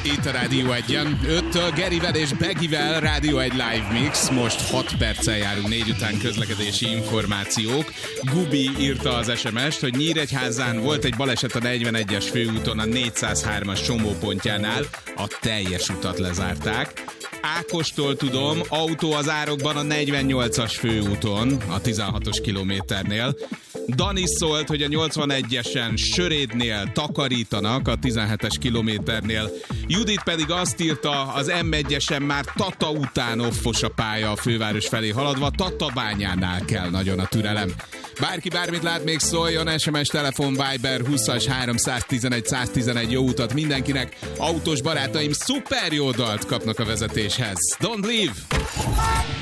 Itt a Rádió 1-en. 5-től Gerivel és Begivel Rádió 1 Live Mix. Most 6 perccel járunk 4 után közlekedési információk. Gubi írta az SMS-t, hogy Nyíregyházán volt egy baleset a 41-es főúton a 403-as csomópontjánál. A teljes utat lezárták. Ákostól tudom, autó az árokban a 48-as főúton, a 16-os kilométernél. Dani szólt, hogy a 81-esen Sörédnél takarítanak a 17-es kilométernél. Judit pedig azt írta, az M1-esen már Tata után offos a pálya a főváros felé haladva, Tatabányánál kell nagyon a türelem. Bárki bármit lát, még szóljon, SMS, telefon, Viber 20-as 311 111, jó utat mindenkinek. Autós barátaim szuper jó dalt kapnak a vezetéshez. Don't leave!